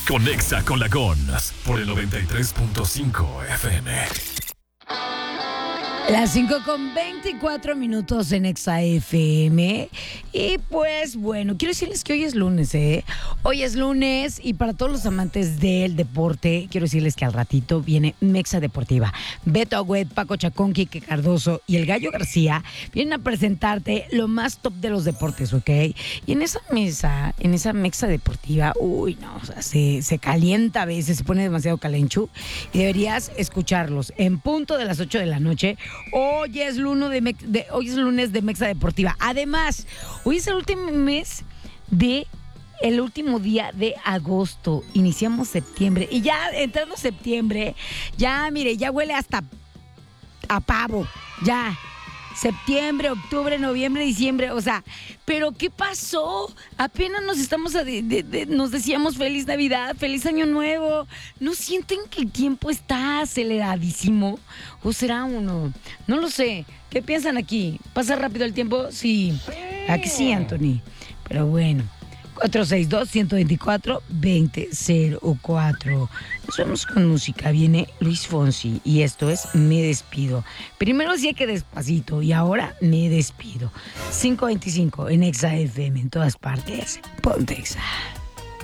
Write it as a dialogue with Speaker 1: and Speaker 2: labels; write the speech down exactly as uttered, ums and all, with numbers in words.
Speaker 1: Conexa con la Gons por el noventa y tres punto cinco F M.
Speaker 2: Las cinco con veinticuatro minutos en Exa F M. Y pues bueno, quiero decirles que hoy es lunes, ¿eh? Hoy es lunes y para todos los amantes del deporte, quiero decirles que al ratito viene Mexa Deportiva. Beto Agüed, Paco Chacón, Quique Cardoso y el Gallo García vienen a presentarte lo más top de los deportes, ¿ok? Y en esa mesa, en esa Mexa Deportiva, uy, no, o sea, se, se calienta a veces, se pone demasiado calenchu y deberías escucharlos en punto de las ocho de la noche. Hoy es, lunes de, Mex, de, hoy es lunes de Mexa Deportiva. Además, hoy es el último mes de... El último día de agosto. Iniciamos septiembre. Y ya entrando septiembre, ya, mire, ya huele hasta a pavo. Ya. Septiembre, octubre, noviembre, diciembre. O sea, ¿pero qué pasó? Apenas nos estamos... A de, de, de, nos decíamos feliz Navidad, feliz Año Nuevo. ¿No sienten que el tiempo está aceleradísimo? ¿O será uno? No lo sé. ¿Qué piensan aquí? ¿Pasa rápido el tiempo? Sí. Aquí sí, Anthony. Pero bueno. cuatro seis dos, uno dos cuatro, dos cero cero cuatro. Nos vemos con música. Viene Luis Fonsi y esto es Me Despido. Primero sí que despacito y ahora Me Despido. cinco veinticinco en Exa F M en todas partes. Ponte Exa.